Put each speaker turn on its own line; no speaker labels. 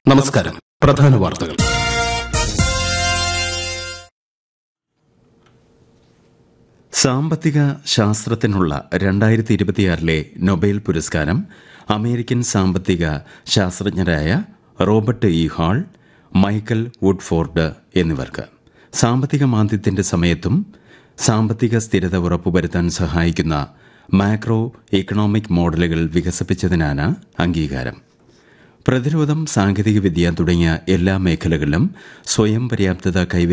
നമസ്കാരം. പ്രധാന വാർത്തകൾ.
സാമ്പത്തിക ശാസ്ത്രത്തിനുള്ള 2026 നൊബേൽ പുരസ്കാരം അമേരിക്കൻ സാമ്പത്തിക ശാസ്ത്രജ്ഞരായ Robert E hall, Michael Woodford എന്നിവർക്ക്. സാമ്പത്തിക മാന്ദ്യത്തിന്റെ സമയത്തും സാമ്പത്തിക സ്ഥിരത ഉറപ്പുവരുത്താൻ സഹായിക്കുന്ന മാക്രോ ഇക്കണോമിക് മോഡലുകൾ വികസിപ്പിച്ചതിനാണ് അംഗീകാരം. പ്രതിരോധം, സാങ്കേതികവിദ്യ തുടങ്ങിയ എല്ലാ മേഖലകളിലും സ്വയം പര്യാപ്തത